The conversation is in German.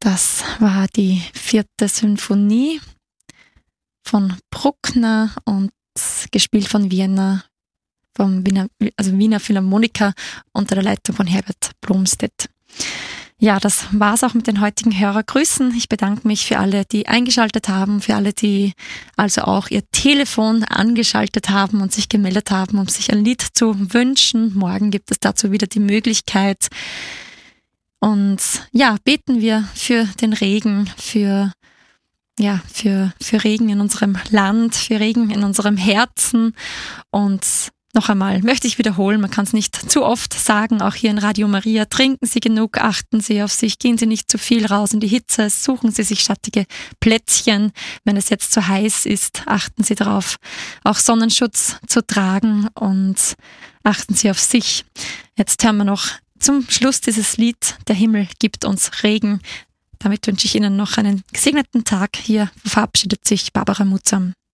Das war die 4. Symphonie von Bruckner und gespielt von Wiener Philharmoniker unter der Leitung von Herbert Blomstedt. Ja, das war's auch mit den heutigen Hörergrüßen. Ich bedanke mich für alle, die eingeschaltet haben, für alle, die also auch ihr Telefon angeschaltet haben und sich gemeldet haben, um sich ein Lied zu wünschen. Morgen gibt es dazu wieder die Möglichkeit. Und ja, beten wir für den Regen, für Regen in unserem Land, für Regen in unserem Herzen. Und noch einmal möchte ich wiederholen, man kann es nicht zu oft sagen, auch hier in Radio Maria: Trinken Sie genug, achten Sie auf sich, gehen Sie nicht zu viel raus in die Hitze, suchen Sie sich schattige Plätzchen. Wenn es jetzt zu heiß ist, achten Sie darauf, auch Sonnenschutz zu tragen, und achten Sie auf sich. Jetzt hören wir noch zum Schluss dieses Lied: Der Himmel gibt uns Regen. Damit wünsche ich Ihnen noch einen gesegneten Tag. Hier verabschiedet sich Barbara Mutzam.